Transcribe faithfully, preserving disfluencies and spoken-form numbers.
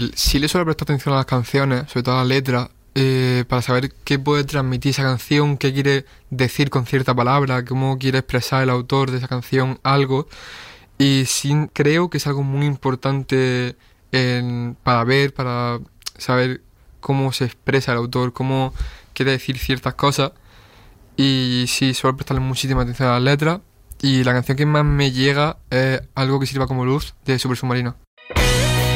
el, sí le suelo prestar atención a las canciones, sobre todo a las letras, eh, para saber qué puede transmitir esa canción, qué quiere decir con cierta palabra, cómo quiere expresar el autor de esa canción algo. Y sí creo que es algo muy importante en- para ver, para saber cómo se expresa el autor, cómo quiere decir ciertas cosas. Y sí, suelo prestarle muchísima atención a las letras. Y la canción que más me llega es Algo que sirva como luz de Super Submarino.